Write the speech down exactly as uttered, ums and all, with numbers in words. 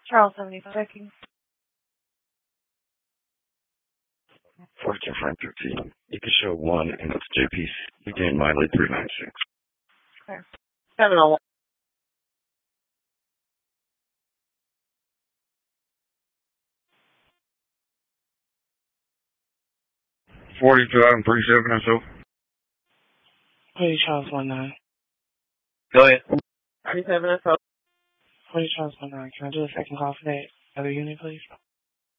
Charles seventy-five checking. Fortune five thirteen. You can show one and it's J P C. You gain Miley three nine six. Okay. seven oh one. forty-five and thirty-seven or so. Forty Charles one nine. Go ahead. thirty-seven or so. Forty Charles one nine. Can I do a second call for that other unit, please?